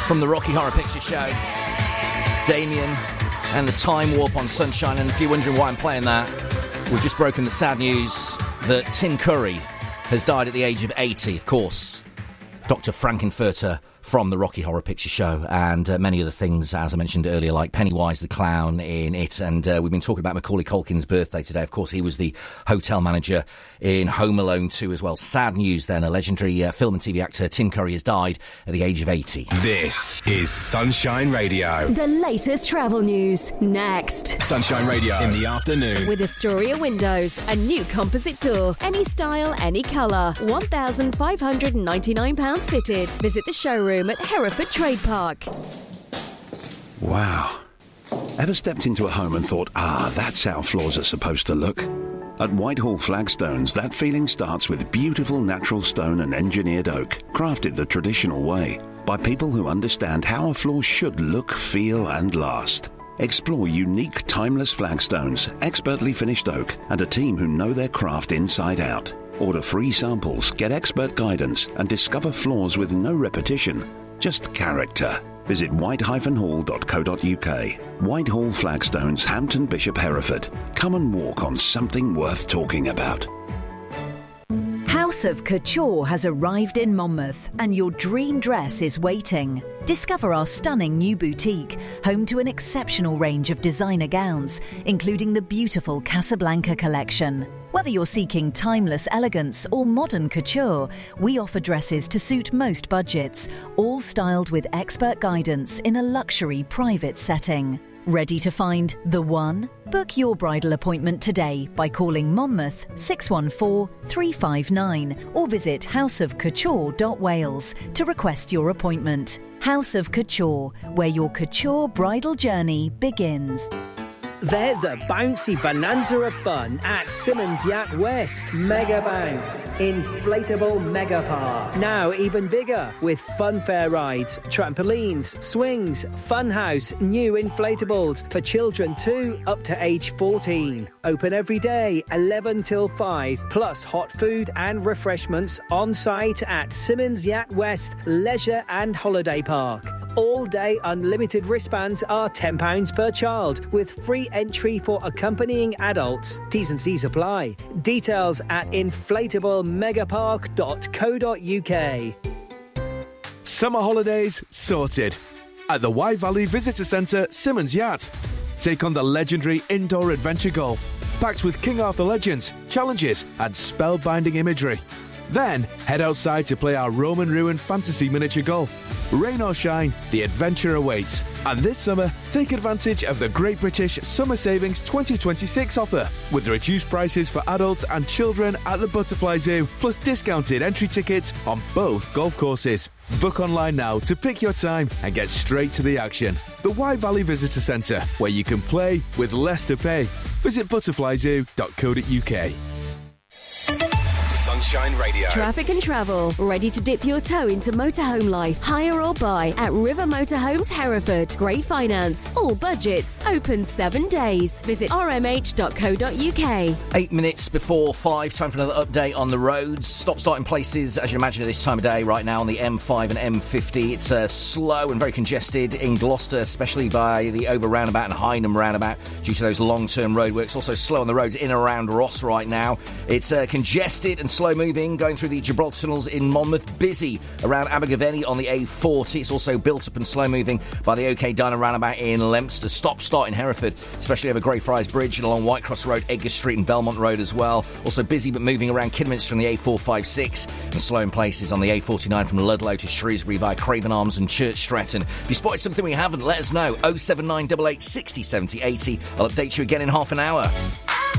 from the Rocky Horror Picture Show. Damien and the Time Warp on Sunshine. And if you're wondering why I'm playing that, we've just broken the sad news that Tim Curry has died at the age of 80. Of course, Dr. Frankenfurter from the Rocky Horror Picture Show, and many other things, as I mentioned earlier, like Pennywise the Clown in it. And we've been talking about Macaulay Culkin's birthday today. Of course, he was the hotel manager in Home Alone 2 as well. Sad news then. A legendary film and TV actor, Tim Curry, has died at the age of 80. This is Sunshine Radio. The latest travel news, next. Sunshine Radio in the afternoon. With Astoria Windows, a new composite door. Any style, any colour. £1,599 fitted. Visit the showroom at Hereford Trade Park. Wow. Ever stepped into a home and thought, that's how floors are supposed to look? At Whitehall Flagstones, that feeling starts with beautiful natural stone and engineered oak, crafted the traditional way, by people who understand how a floor should look, feel and last. Explore unique, timeless flagstones, expertly finished oak, and a team who know their craft inside out. Order free samples, get expert guidance, and discover floors with no repetition, just character. Visit white-hall.co.uk. Whitehall Flagstones, Hampton Bishop, Hereford. Come and walk on something worth talking about. House of Couture has arrived in Monmouth, and your dream dress is waiting. Discover our stunning new boutique, home to an exceptional range of designer gowns, including the beautiful Casablanca collection. Whether you're seeking timeless elegance or modern couture, we offer dresses to suit most budgets, all styled with expert guidance in a luxury private setting. Ready to find the one? Book your bridal appointment today by calling Monmouth 614 359 or visit houseofcouture.wales to request your appointment. House of Couture, where your couture bridal journey begins. There's a bouncy bonanza of fun at Simmons Yacht West. Mega Bounce, inflatable mega park. Now even bigger with funfair rides, trampolines, swings, funhouse, new inflatables for children 2 up to age 14. Open every day, 11 till 5, plus hot food and refreshments on site at Simmons Yacht West Leisure and Holiday Park. All-day unlimited wristbands are £10 per child, with free entry for accompanying adults. T's and C's apply. Details at inflatablemegapark.co.uk. Summer holidays sorted. At the Wye Valley Visitor Centre, Simmons Yacht. Take on the legendary indoor adventure golf, packed with King Arthur legends, challenges and spellbinding imagery. Then, head outside to play our Roman ruin fantasy miniature golf. Rain or shine, the adventure awaits. And this summer, take advantage of the Great British Summer Savings 2026 offer, with reduced prices for adults and children at the Butterfly Zoo, plus discounted entry tickets on both golf courses. Book online now to pick your time and get straight to the action. The Wye Valley Visitor Centre, where you can play with less to pay. Visit butterflyzoo.co.uk. Sunshine Radio. Traffic and travel. Ready to dip your toe into motorhome life? Hire or buy at River Motorhomes Hereford. Great finance. All budgets. Open 7 days. Visit rmh.co.uk. 8 minutes before 5. Time for another update on the roads. Stop-starting places, as you imagine at this time of day, right now on the M5 and M50. It's slow and very congested in Gloucester, especially by the over roundabout and Hynham roundabout due to those long-term roadworks. Also slow on the roads in and around Ross right now. It's congested and slow moving going through the Gibraltar tunnels in Monmouth. Busy around Abergavenny on the A40. It's also built up and slow moving by the OK Diner roundabout in Leominster. Stop-start in Hereford, especially over Greyfriars Bridge and along Whitecross Road, Edgar Street and Belmont Road as well. Also busy but moving around Kidderminster on the A456 and slow in places on the A49 from Ludlow to Shrewsbury via Craven Arms and Church Stretton. If you spotted something we haven't, let us know. 07988 60 70 80. I'll update you again in half an hour.